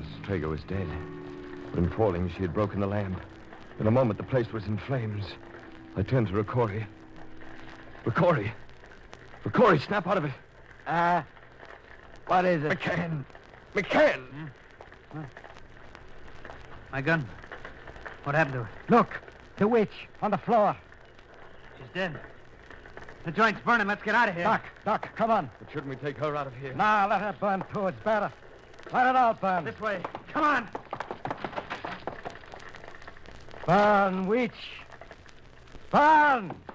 Traeger was dead. But in falling, she had broken the lamp. In a moment, the place was in flames. I turned to Ricori. Ricori! Ricori, snap out of it. What is it? McCann! McCann! Huh? My gun. What happened to her? Look, the witch on the floor. She's dead. The joint's burning. Let's get out of here. Doc, come on. But shouldn't we take her out of here? Nah, let her burn too. It's better. Let it all burn. This way. Come on. Burn, witch. Burn!